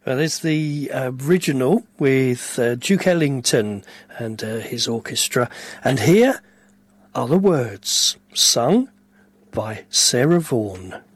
Well, there's the original with Duke Ellington and his orchestra. And here are the words, sung by Sarah Vaughan.